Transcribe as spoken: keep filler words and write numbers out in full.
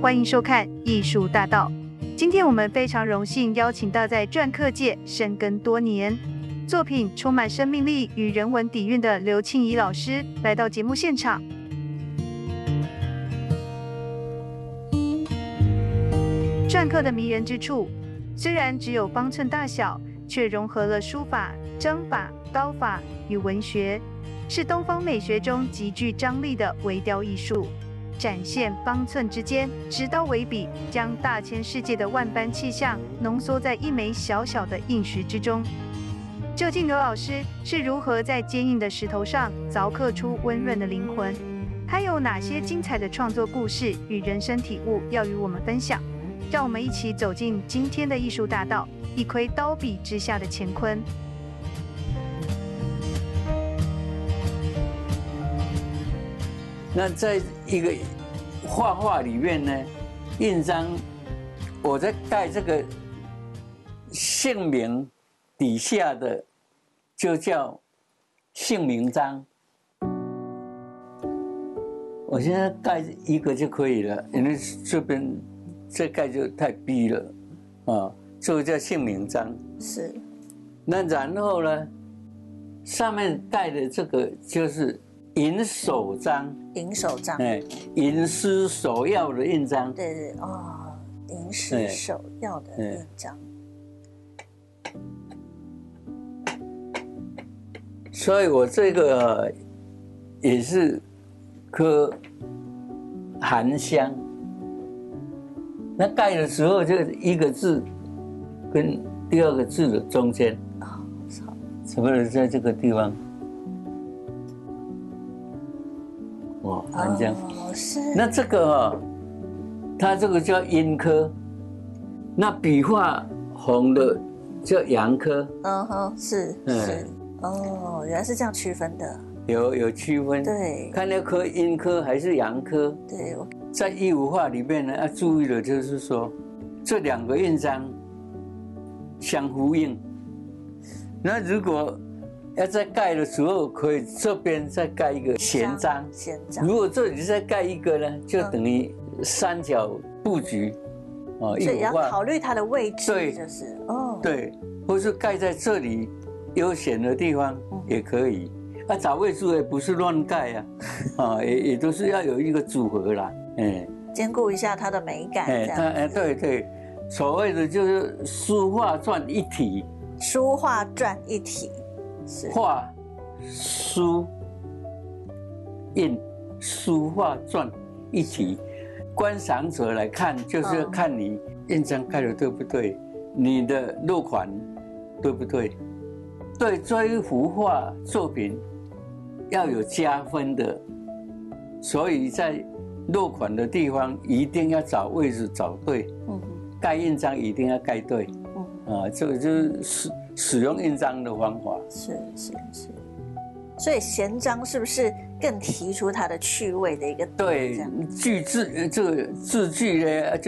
欢迎收看《艺术大道》。今天我们非常荣幸邀请到在篆刻界深耕多年、作品充满生命力与人文底蕴的刘庆怡老师来到节目现场。篆刻的迷人之处，虽然只有方寸大小，却融合了书法、章法、刀法与文学，是东方美学中极具张力的微雕艺术，展现方寸之间直刀为笔，将大千世界的万般气象浓缩在一枚小小的硬石之中。究竟刘老师是如何在坚硬的石头上凿刻出温润的灵魂？他有哪些精彩的创作故事与人生体悟要与我们分享？让我们一起走进今天的艺术大道，一窥刀笔之下的乾坤。 那在一个画画里面呢，印章，我在盖这个姓名底下的就叫姓名章。我现在盖一个就可以了，因为这边再盖就太逼了啊，这个叫姓名章。 是。 那然后呢，上面盖的这个就是银手章。 银手章， 哎，吟诗首要的印章， 对对哦，吟诗首要的印章。 所以我这个也是颗含香。那盖的时候，就一个字跟第二个字的中间，啊，差不多在这个地方。哦，含香。 哦，是。 那这个哦，它这个叫阴刻，那笔画红的叫阳刻。 嗯哼，是是。哦，原来是这样区分的。 有有区分。 对。 看那颗阴刻还是阳刻。 对。 在义五画里面呢，要注意的就是说，这两个印章相呼应。那如果要在盖的时候，可以这边再盖一个弦章。 弦章。 如果这里再盖一个呢，就等于三角布局。 哦，所以要考虑它的位置，对，就是哦， 对，或是盖在这里悠闲的地方也可以。啊，找位置也不是乱盖啊，啊，也也都是要有一个组合啦，哎， 兼顾一下它的美感。哎，它哎，对对，所谓的就是书画篆一体。 书画篆一体。 画、书、印、书画篆一体，观赏者来看，就是要看你印章盖的对不对，你的落款对不对，对这一幅画作品要有加分的，所以在落款的地方一定要找位置找对，嗯，盖印章一定要盖对，嗯，啊，这个就是。使用印章的方法是是是，所以弦章是不是更提出它的趣味的一个？ 对，句字这个字句呢？